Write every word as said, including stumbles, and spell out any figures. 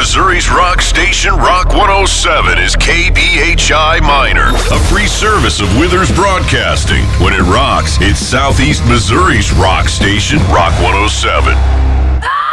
Missouri's rock station, Rock one oh seven, is K B H I Minor, a free service of Withers Broadcasting. When it rocks, it's Southeast Missouri's rock station, Rock one oh seven.